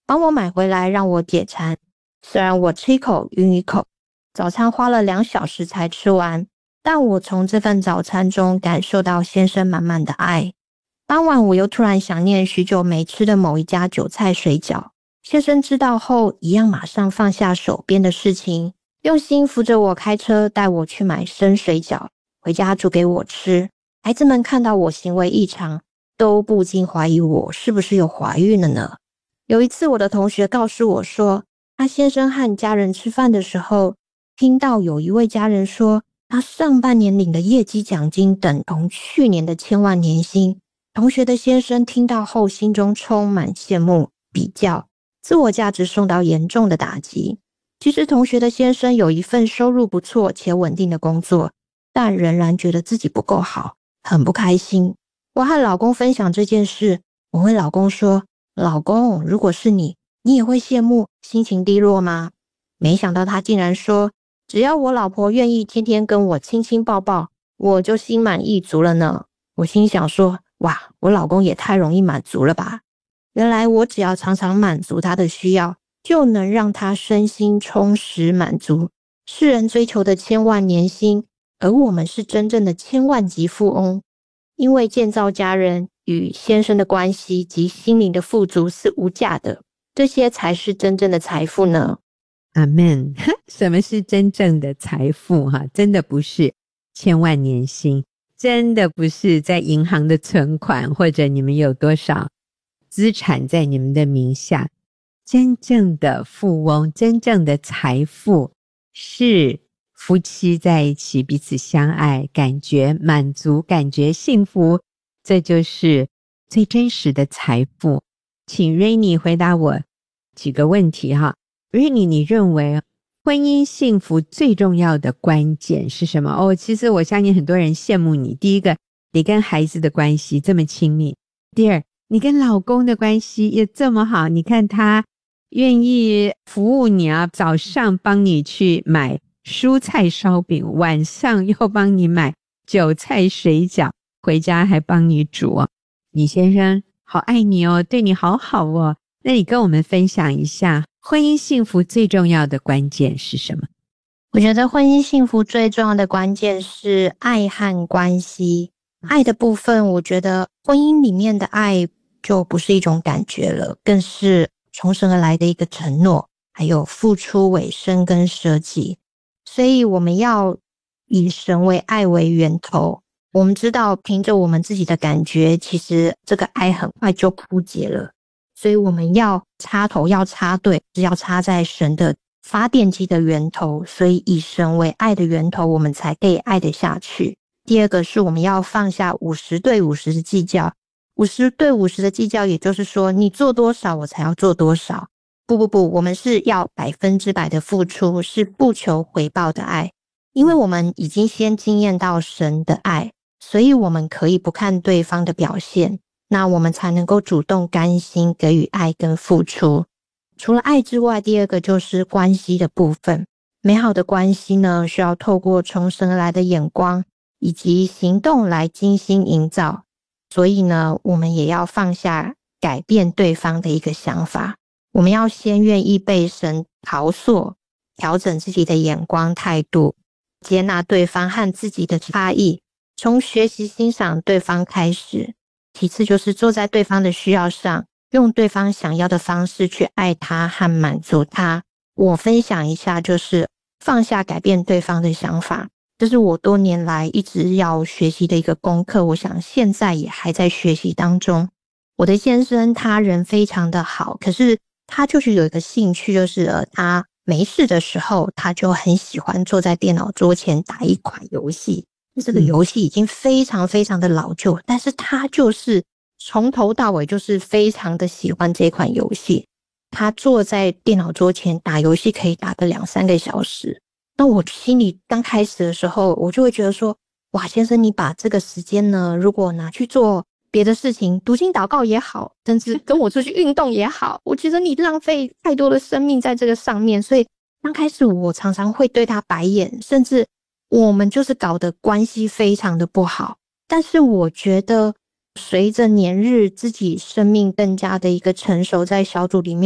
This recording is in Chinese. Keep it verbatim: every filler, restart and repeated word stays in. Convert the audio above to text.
帮我买回来让我解馋。虽然我吃一口晕一口，早餐花了两小时才吃完，但我从这份早餐中感受到先生满满的爱。当晚我又突然想念许久没吃的某一家韭菜水饺，先生知道后一样马上放下手边的事情，用心扶着我开车带我去买生水饺，回家煮给我吃。孩子们看到我行为异常，都不禁怀疑我是不是有怀孕了呢？有一次我的同学告诉我说，他先生和家人吃饭的时候，听到有一位家人说他上半年领的业绩奖金等同去年的千万年薪。同学的先生听到后心中充满羡慕、比较，自我价值受到严重的打击。其实同学的先生有一份收入不错且稳定的工作，但仍然觉得自己不够好，很不开心。我和老公分享这件事，我问老公说，老公，如果是你，你也会羡慕，心情低落吗？没想到他竟然说，只要我老婆愿意天天跟我亲亲抱抱，我就心满意足了呢。我心想说，哇，我老公也太容易满足了吧。原来我只要常常满足他的需要，就能让他身心充实满足。世人追求的千万年薪，而我们是真正的千万级富翁。因为建造家人与先生的关系及心灵的富足是无价的，这些才是真正的财富呢。 阿们。什么是真正的财富？真的不是千万年薪，真的不是在银行的存款，或者你们有多少资产在你们的名下。真正的富翁，真正的财富是夫妻在一起彼此相爱，感觉满足，感觉幸福，这就是最真实的财富。请 Rainy 回答我几个问题哈。Rainy， 你认为婚姻幸福最重要的关键是什么？哦，其实我相信很多人羡慕你。第一个，你跟孩子的关系这么亲密；第二，你跟老公的关系也这么好，你看他愿意服务你啊，早上帮你去买蔬菜烧饼，晚上又帮你买韭菜水饺，回家还帮你煮哦。你先生好爱你哦，对你好好哦。那你跟我们分享一下，婚姻幸福最重要的关键是什么？ 我觉得婚姻幸福最重要的关键是爱和关系。爱的部分，我觉得婚姻里面的爱就不是一种感觉了，更是从神而来的一个承诺，还有付出、委身跟舍己。所以我们要以神为爱为源头。我们知道凭着我们自己的感觉，其实这个爱很快就枯竭了。所以我们要插头要插对，是要插在神的发电机的源头，所以以神为爱的源头，我们才可以爱得下去。第二个是我们要放下五十对五十的计较，五十对五十的计较，也就是说你做多少我才要做多少。不不不，我们是要百分之百的付出，是不求回报的爱。因为我们已经先经验到神的爱，所以我们可以不看对方的表现，那我们才能够主动甘心给予爱跟付出。除了爱之外，第二个就是关系的部分。美好的关系呢，需要透过从神而来的眼光以及行动来精心营造。所以呢，我们也要放下改变对方的一个想法，我们要先愿意被神陶塑，调整自己的眼光态度，接纳对方和自己的差异，从学习欣赏对方开始。其次就是坐在对方的需要上，用对方想要的方式去爱他和满足他。我分享一下，就是放下改变对方的想法，这是我多年来一直要学习的一个功课，我想现在也还在学习当中。我的先生他人非常的好，可是他就是有一个兴趣，就是呃，他没事的时候他就很喜欢坐在电脑桌前打一款游戏。这个游戏已经非常非常的老旧，但是他就是从头到尾就是非常的喜欢这款游戏。他坐在电脑桌前打游戏可以打个两三个小时。那我心里刚开始的时候，我就会觉得说，哇，先生，你把这个时间呢，如果拿去做别的事情，读经祷告也好，甚至跟我出去运动也好，我觉得你浪费太多的生命在这个上面。所以刚开始我常常会对他白眼，甚至我们就是搞得关系非常的不好。但是我觉得随着年日自己生命更加的一个成熟，在小组里面